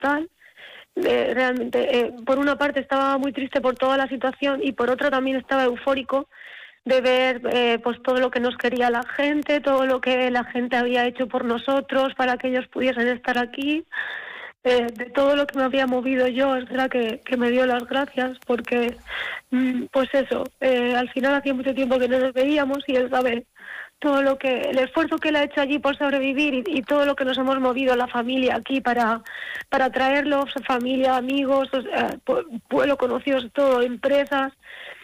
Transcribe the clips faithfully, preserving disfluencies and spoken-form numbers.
brutal. Eh, realmente, eh, por una parte estaba muy triste por toda la situación y por otra también estaba eufórico de ver eh, pues todo lo que nos quería la gente, todo lo que la gente había hecho por nosotros para que ellos pudiesen estar aquí, eh, de todo lo que me había movido yo. Es verdad que, que me dio las gracias porque, mm, pues eso, eh, al final hacía mucho tiempo que no nos veíamos y él sabe todo lo que, el esfuerzo que él ha hecho allí por sobrevivir y, y todo lo que nos hemos movido la familia aquí para, para traerlos, familia, amigos, o sea, pueblo conocidos, todo, empresas.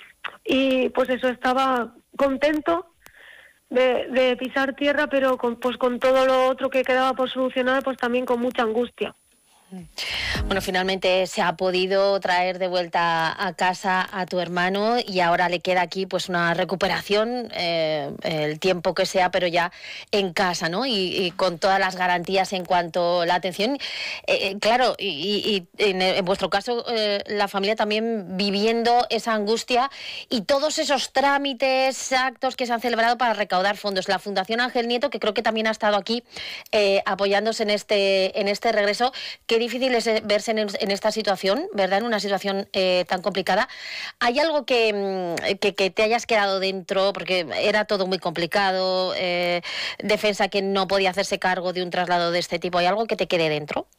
Y pues eso, estaba contento de, de pisar tierra, pero con, pues con todo lo otro que quedaba por solucionar, pues también con mucha angustia. Bueno, finalmente se ha podido traer de vuelta a casa a tu hermano y ahora le queda aquí pues una recuperación, eh, el tiempo que sea, pero ya en casa, ¿no? Y, y con todas las garantías en cuanto a la atención. Eh, claro, y, y en, en vuestro caso, eh, la familia también viviendo esa angustia y todos esos trámites, actos que se han celebrado para recaudar fondos. La Fundación Ángel Nieto, que creo que también ha estado aquí eh, apoyándose en este, en este regreso. Qué difícil es verse en, en esta situación, ¿verdad? En una situación eh, tan complicada. ¿Hay algo que, que, que te hayas quedado dentro? Porque era todo muy complicado, eh, defensa que no podía hacerse cargo de un traslado de este tipo. ¿Hay algo que te quede dentro?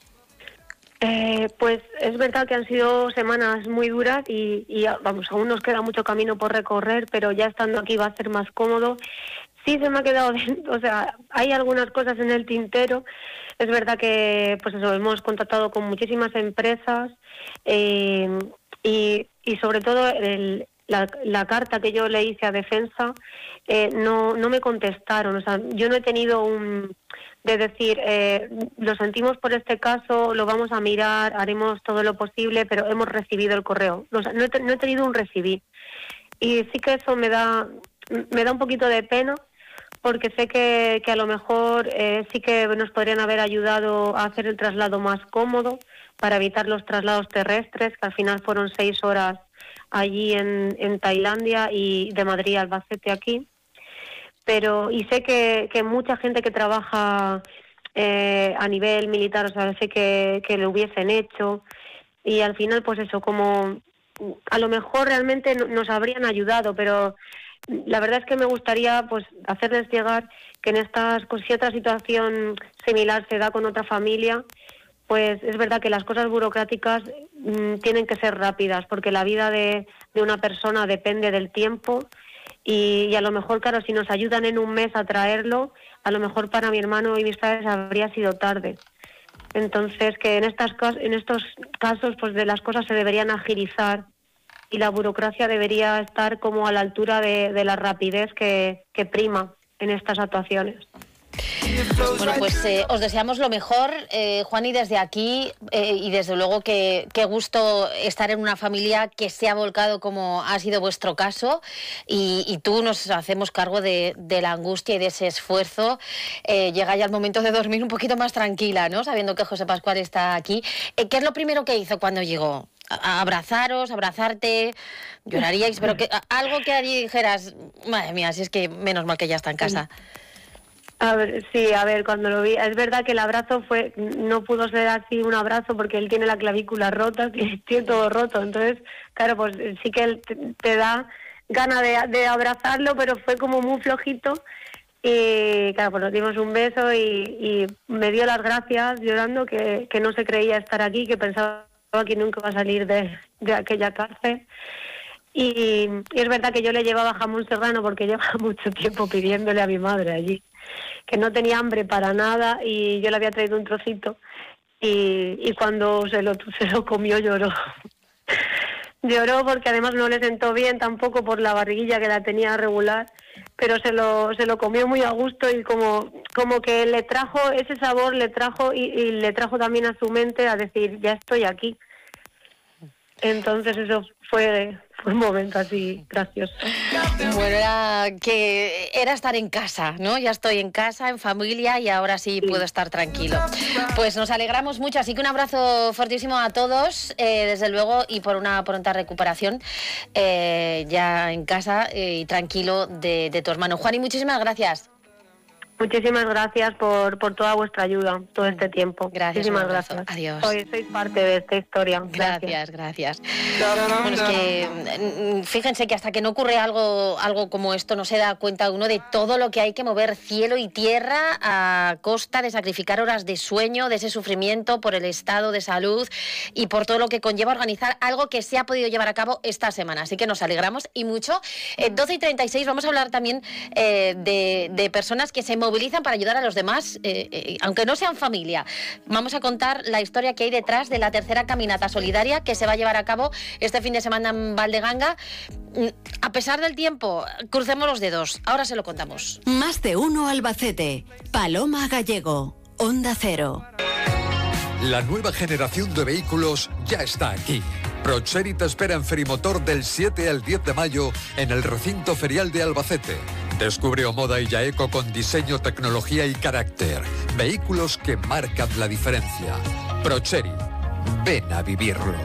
Eh, pues es verdad que han sido semanas muy duras y, y vamos, aún nos queda mucho camino por recorrer, pero ya estando aquí va a ser más cómodo. Sí, se me ha quedado dentro, o sea, hay algunas cosas en el tintero. Es verdad que, pues eso, hemos contactado con muchísimas empresas eh, y, y sobre todo el, la, la carta que yo le hice a Defensa eh, no, no me contestaron. O sea, yo no he tenido un de decir, eh, lo sentimos por este caso, lo vamos a mirar, haremos todo lo posible, pero hemos recibido el correo. O sea, no he, no he tenido un recibir. Y sí que eso me da, me da un poquito de pena, porque sé que, que a lo mejor eh, sí que nos podrían haber ayudado a hacer el traslado más cómodo para evitar los traslados terrestres, que al final fueron seis horas allí en, en Tailandia y de Madrid a Albacete aquí. Pero y sé que, que mucha gente que trabaja eh, a nivel militar, o sea, sé que, que lo hubiesen hecho y al final pues eso, como a lo mejor realmente nos habrían ayudado, pero la verdad es que me gustaría pues hacerles llegar que en estas, pues, si otra situación similar se da con otra familia, pues es verdad que las cosas burocráticas mmm, tienen que ser rápidas, porque la vida de, de una persona depende del tiempo y, y a lo mejor, claro, si nos ayudan en un mes a traerlo, a lo mejor para mi hermano y mis padres habría sido tarde. Entonces, que en, estas, en estos casos pues de las cosas se deberían agilizar y la burocracia debería estar como a la altura de, de la rapidez que, que prima en estas actuaciones. Bueno, pues eh, os deseamos lo mejor, eh, Juan, y desde aquí, eh, y desde luego que qué gusto estar en una familia que se ha volcado como ha sido vuestro caso, y, y tú nos hacemos cargo de, de la angustia y de ese esfuerzo. Eh, llega ya el momento de dormir un poquito más tranquila, ¿no? Sabiendo que José Pascual está aquí. Eh, ¿Qué es lo primero que hizo cuando llegó? A abrazaros, abrazarte, lloraríais, pero que algo que allí dijeras, madre mía, si es que menos mal que ya está en casa. A ver, sí, a ver, cuando lo vi, es verdad que el abrazo fue, no pudo ser así un abrazo porque él tiene la clavícula rota, tiene todo roto, entonces, claro, pues sí que él te, te da ganas de, de abrazarlo, pero fue como muy flojito y, claro, pues nos dimos un beso y, y me dio las gracias llorando, que, que no se creía estar aquí, que pensaba que nunca iba a salir de, de aquella cárcel. Y, y es verdad que yo le llevaba jamón serrano porque lleva mucho tiempo pidiéndole a mi madre allí, que no tenía hambre para nada y yo le había traído un trocito y, y cuando se lo, se lo comió lloró. Lloró porque además no le sentó bien tampoco por la barriguilla que la tenía regular, pero se lo se lo comió muy a gusto y como como que le trajo ese sabor, le trajo y, y le trajo también a su mente a decir, ya estoy aquí. Entonces eso fue, fue un momento así gracioso. Bueno, era que era estar en casa, ¿no? Ya estoy en casa, en familia y ahora sí, sí. puedo estar tranquilo. Pues nos alegramos mucho, así que un abrazo fortísimo a todos, eh, desde luego, y por una pronta recuperación eh, ya en casa eh, y tranquilo de, de tu hermano. Juan, y muchísimas gracias. Muchísimas gracias por, por toda vuestra ayuda todo este tiempo. Gracias. Muchísimas gracias. Adiós. Sois, sois parte de esta historia. Gracias, gracias. gracias. Bueno, es que fíjense que hasta que no ocurre algo, algo como esto no se da cuenta uno de todo lo que hay que mover cielo y tierra a costa de sacrificar horas de sueño, de ese sufrimiento por el estado de salud y por todo lo que conlleva organizar algo que se ha podido llevar a cabo esta semana. Así que nos alegramos y mucho. Eh, doce y treinta y seis vamos a hablar también eh, de, de personas que se movilizan para ayudar a los demás, eh, eh, aunque no sean familia. Vamos a contar la historia que hay detrás de la tercera caminata solidaria que se va a llevar a cabo este fin de semana en Valdeganga. A pesar del tiempo, crucemos los dedos. Ahora se lo contamos. Más de uno Albacete. Paloma Gallego. Onda Cero. La nueva generación de vehículos ya está aquí. Procheri te espera en Ferimotor del siete al diez de mayo en el recinto ferial de Albacete. Descubre Omoda y Yaeco con diseño, tecnología y carácter. Vehículos que marcan la diferencia. Procheri, ven a vivirlo.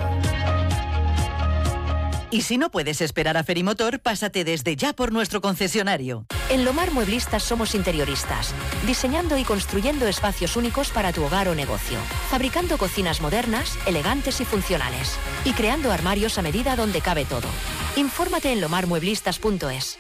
Y si no puedes esperar a Ferimotor, pásate desde ya por nuestro concesionario. En Lomar Mueblistas somos interioristas, diseñando y construyendo espacios únicos para tu hogar o negocio, fabricando cocinas modernas, elegantes y funcionales, y creando armarios a medida donde cabe todo. Infórmate en lomar mueblistas punto es.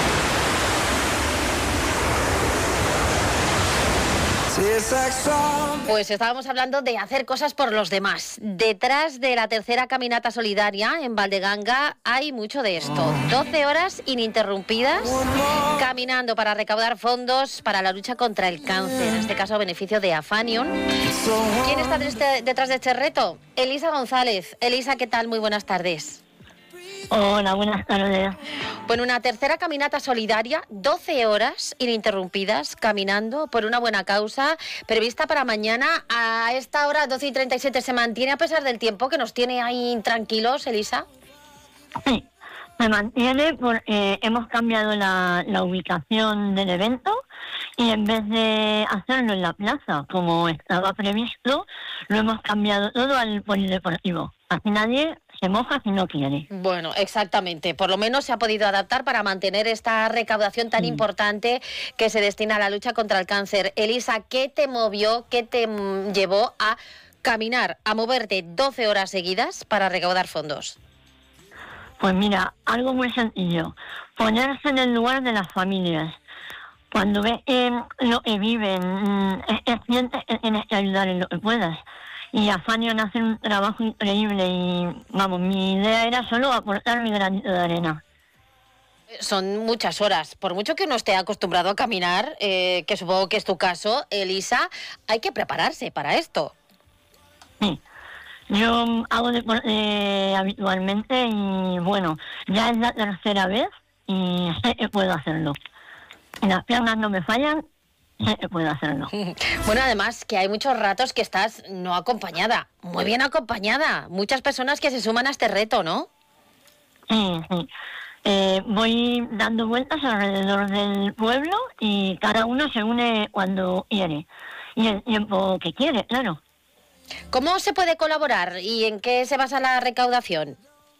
Pues estábamos hablando de hacer cosas por los demás. Detrás de la tercera caminata solidaria en Valdeganga hay mucho de esto. doce horas ininterrumpidas caminando para recaudar fondos para la lucha contra el cáncer, en este caso a beneficio de Afanion. ¿Quién está detrás de este reto? Elisa González. Elisa, ¿qué tal? Muy buenas tardes. Hola, buenas tardes. Bueno, una tercera caminata solidaria, doce horas ininterrumpidas caminando por una buena causa, prevista para mañana. A esta hora, doce y treinta y siete, ¿se mantiene a pesar del tiempo que nos tiene ahí tranquilos, Elisa? Sí, se mantiene porque hemos cambiado la, la ubicación del evento y en vez de hacerlo en la plaza como estaba previsto, lo hemos cambiado todo al polideportivo. Así nadie se moja si no quiere. Bueno, exactamente. Por lo menos se ha podido adaptar para mantener esta recaudación tan mm. importante que se destina a la lucha contra el cáncer. Elisa, ¿qué te movió, qué te llevó a caminar, a moverte doce horas seguidas para recaudar fondos? Pues mira, algo muy sencillo. Ponerse en el lugar de las familias. Cuando ves eh, lo que viven, eh, sientes que tienes que ayudar en lo que puedas. Y Afanion hace un trabajo increíble y, vamos, mi idea era solo aportar mi granito de arena. Son muchas horas. Por mucho que uno esté acostumbrado a caminar, eh, que supongo que es tu caso, Elisa, hay que prepararse para esto. Sí. Yo hago deporte eh, habitualmente y, bueno, ya es la tercera vez y sé que puedo hacerlo. Las piernas no me fallan. Puedo hacerlo. Bueno, además que hay muchos ratos que estás no acompañada, muy bien acompañada. Muchas personas que se suman a este reto, ¿no? Sí, sí. Eh, voy dando vueltas alrededor del pueblo y cada uno se une cuando quiere. Y el tiempo que quiere, claro. ¿Cómo se puede colaborar y en qué se basa la recaudación?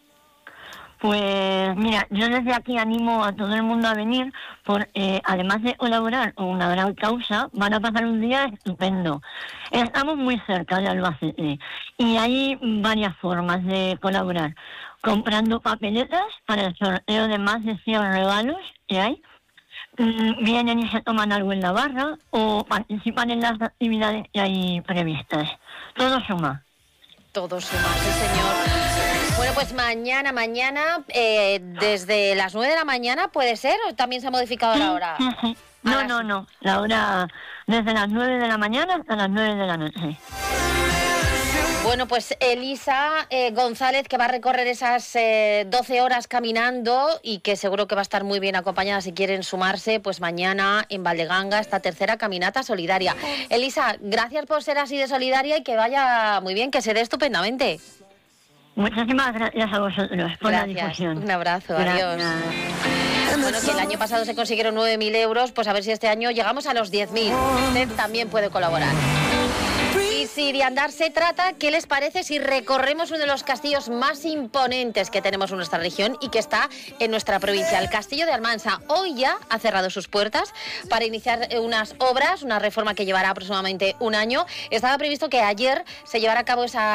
Pues mira, yo desde aquí animo a todo el mundo a venir, porque eh, además de colaborar con una gran causa, van a pasar un día estupendo. Estamos muy cerca de Albacete y hay varias formas de colaborar. Comprando papeletas para el sorteo de más de cien regalos que hay, mm, vienen y se toman algo en la barra o participan en las actividades que hay previstas. Todo suma. Todo suma, sí señor. Bueno, pues mañana, mañana, eh, desde las nueve de la mañana, ¿puede ser? ¿O también se ha modificado la hora? Sí, sí. No, no, no. La hora desde las nueve de la mañana hasta las nueve de la noche. Bueno, pues Elisa eh, González, que va a recorrer esas eh, doce horas caminando y que seguro que va a estar muy bien acompañada si quieren sumarse, pues mañana en Valdeganga, esta tercera caminata solidaria. Elisa, gracias por ser así de solidaria y que vaya muy bien, que se dé estupendamente. Muchísimas gracias a vosotros por gracias. La difusión. Un abrazo, gracias. Adiós. Bueno, que el año pasado se consiguieron nueve mil euros, pues a ver si este año llegamos a los diez mil. Usted también puede colaborar. Y si si de andar se trata, ¿qué les parece si recorremos uno de los castillos más imponentes que tenemos en nuestra región y que está en nuestra provincia, el Castillo de Almansa? Hoy ya ha cerrado sus puertas para iniciar unas obras, una reforma que llevará aproximadamente un año. Estaba previsto que ayer se llevara a cabo esa